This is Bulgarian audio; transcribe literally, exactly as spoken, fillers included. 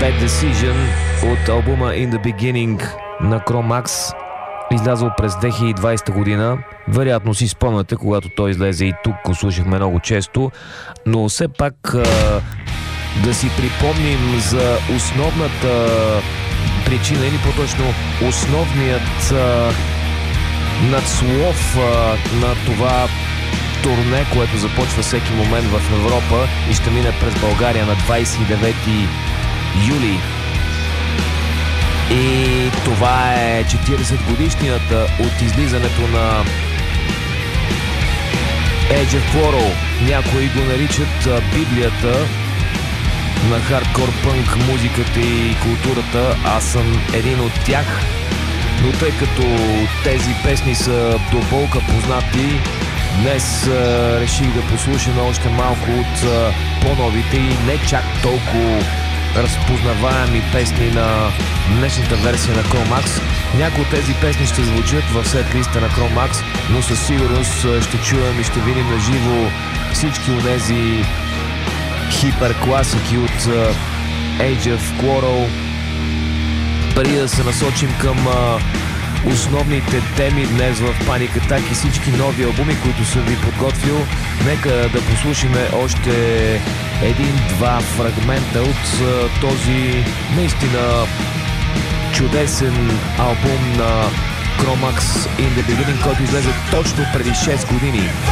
Bad Decision от албума In The Beginning на Cro-Max, излязъл през две хиляди и двадесета година. Вероятно си спомняте, когато той излезе и тук го слушахме много често, но все пак а, да си припомним за основната причина, или по-точно основният а, надслов а, на това турне, което започва всеки момент в Европа и ще мине през България на двадесет и девети юли. И това е четиридесет годишнината от излизането на Age of Quarrel. Някои го наричат Библията на хардкор пънк музиката и културата. Аз съм един от тях, но тъй като тези песни са до болка познати, днес а, реших да послушаме още малко от а, по-новите и не чак толкова разпознаваеми песни на днешната версия на Cro-Max. Някои от тези песни ще звучат в сет-листа на Cro-Max, но със сигурност ще чуем и ще видим на живо всички от тези хиперкласики от uh, Age of Quarrel. Преди да се насочим към uh, основните теми днес в Panic Attack и всички нови албуми, които съм ви подготвил, нека да послушаме още един-два фрагмента от uh, този наистина чудесен албум на Cro-Max In The Beginning, който излезе точно преди шест години.